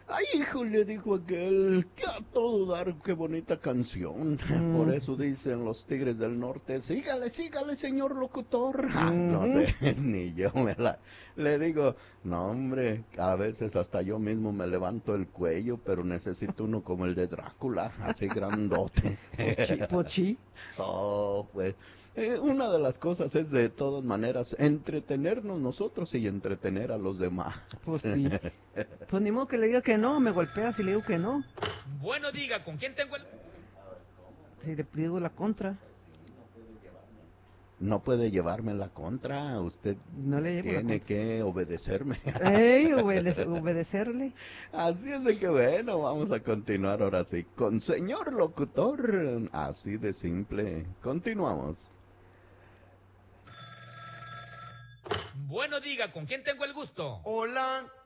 Ay, hijo, le dijo aquel, que a todo dar, qué bonita canción. Por eso dicen los Tigres del Norte, sígale, sígale, señor locutor. No Ujú. sé, ni yo le digo, no, hombre, a veces hasta yo mismo me levanto el cuello, pero necesito uno como el de Drácula, así grandote. Pochi, pochi. Oh, pues, una de las cosas es de todas maneras entretenernos nosotros y entretener a los demás. Pues sí. Pues ni modo que le diga que no, me golpea si le digo que no. Bueno, diga, ¿con quién tengo el...? Si le digo la contra, No puede llevarme la contra, usted no le llevo la tiene contra. que obedecerme. ¡Ey! Obedecerle. Así es de que bueno, vamos a continuar ahora sí con señor locutor, así de simple. Continuamos. Bueno, diga, ¿con quién tengo el gusto? Hola,